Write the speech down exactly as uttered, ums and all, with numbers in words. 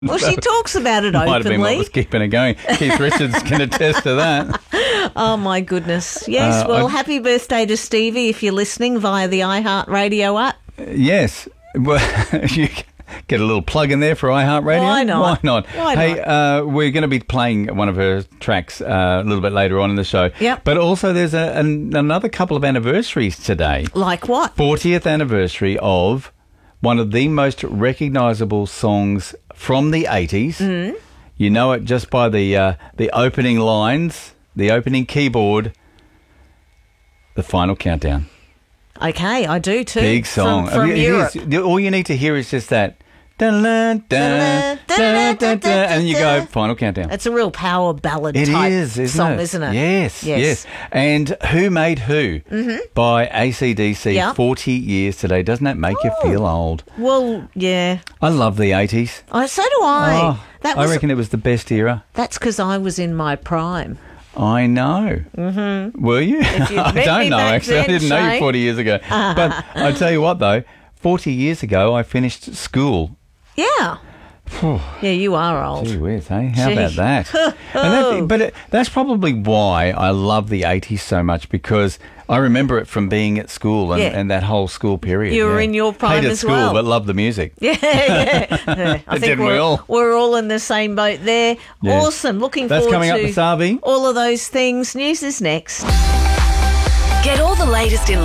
Well, she talks about it Might have been what openly. was keeping her going. Keith Richards can attest to that. Oh, my goodness. Yes, Uh, well, I- happy birthday to Stevie if you're listening via the iHeartRadio app. Yes. Well, you get a little plug in there for iHeartRadio. Why not? Why not? Why hey, not? Uh, we're going to be playing one of her tracks uh, a little bit later on in the show. Yep. But also there's a, an, another couple of anniversaries today. Like what? fortieth anniversary of one of the most recognisable songs from the eighties. Mm. You know it just by the uh, the opening lines, the opening keyboard, The Final Countdown. Okay, I do too. Big song. From, from I mean, it Europe. is- all you need to hear is just that. Dun, dun, dun, dun, dun, dun, and you go, Final Countdown. It's a real power ballad It type is, isn't song, it? isn't it? Yes, Yes. yes, And Who Made Who mm-hmm. by A C D C, Yeah. forty years today. Doesn't that make you feel old? Well, yeah. I love the eighties. Oh, so do I. Oh, that I was, reckon it was the best era. That's because I was in my prime. I know. Mm-hmm. Were you? you'd I met don't me know, back actually. I then, didn't know you Shane. forty years ago. But I tell you what, though, forty years ago, I finished school. Yeah. Yeah, you are old. Gee whiz, hey? How Gee. about that? and that but it, that's probably why I love the eighties so much, because I remember it from being at school and, Yeah. and that whole school period. You were yeah. in your prime Hated as school, well. but loved the music. Yeah, yeah. yeah. I think Didn't we we're, all? we're all in the same boat there. Yeah. Awesome. Looking That's forward coming to up this R V. all of those things. News is next. Get all the latest in